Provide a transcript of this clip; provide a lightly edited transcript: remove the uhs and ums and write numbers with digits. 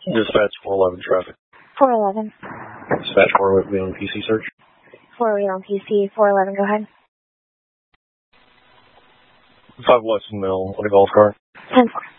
Dispatch 411 traffic. 411. Dispatch 4 would be on PC search. 4 on PC, 411, go ahead. 5 Weston Mill, what a golf cart. 10-4.